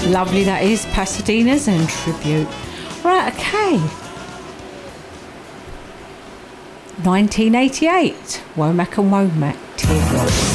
Lovely that is, Pasadena's and Tribute. Right, okay. 1988, Womack and Womack, Teardrops.